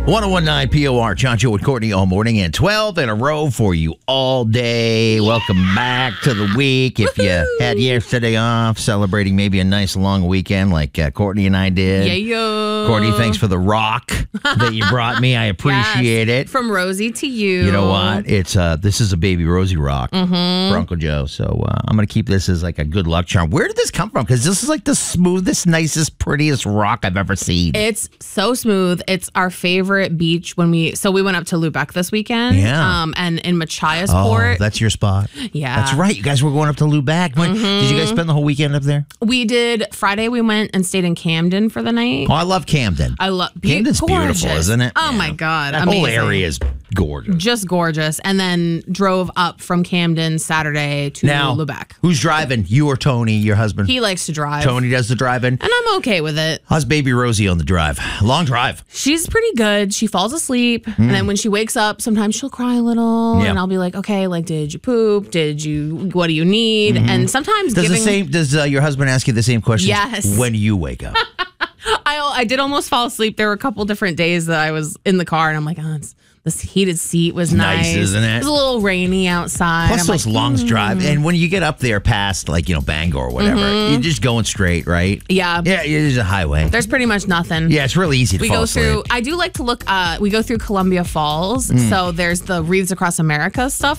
1019 POR, Chancho with Courtney all morning and 12 in a row for you all day. Welcome back to the week. If you had yesterday off, celebrating maybe a nice long weekend like Courtney and I did. Yeah. Courtney, thanks for the rock that you brought me. I appreciate it. From Rosie to you. You know what? It's this is a baby Rosie rock for Uncle Joe. So I'm going to keep this as like a good luck charm. Where did this come from? Because this is like the smoothest, nicest, prettiest rock I've ever seen. It's so smooth. It's our favorite beach when we went up to Lubeck this weekend. Yeah. And in Machias Port. Oh, that's your spot. Yeah. That's right. You guys were going up to Lubeck. Did you guys spend the whole weekend up there? We did. Friday we went and stayed in Camden for the night. Oh, I love Camden. I love Camden's beautiful, isn't it? Oh my God. That amazing. whole area is gorgeous. Just gorgeous. And then drove up from Camden Saturday to Lubeck. Who's driving? You or Tony, your husband? He likes to drive. Tony does the driving. And I'm okay with it. How's baby Rosie on the drive? Long drive. She's pretty good. She falls asleep. And then when she wakes up, sometimes she'll cry a little. Yeah. And I'll be like, okay, like, did you poop? What do you need? And sometimes Does your husband ask you the same question? Yes. When you wake up? I did almost fall asleep. There were a couple different days that I was in the car and I'm like, this heated seat was nice. Isn't it? It was a little rainy outside. Plus those long drive. And when you get up there past like, Bangor or whatever, you're just going straight, right? Yeah. Yeah, there's a highway. There's pretty much nothing. Yeah, it's really easy to fall asleep. I do like to look, we go through Columbia Falls. So there's the Wreaths Across America stuff